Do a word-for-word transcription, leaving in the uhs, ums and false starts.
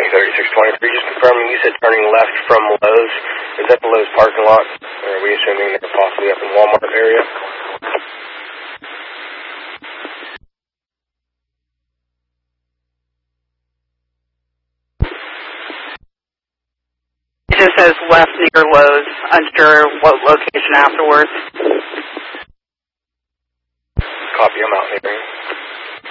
Miami thirty-six twenty-three. Just confirming, you said turning left from Lowe's. Is that the Lowe's parking lot? Or are we assuming they're possibly up in Walmart area? It just says left near Lowe's. Unsure what location afterwards. Copy, I'm out here.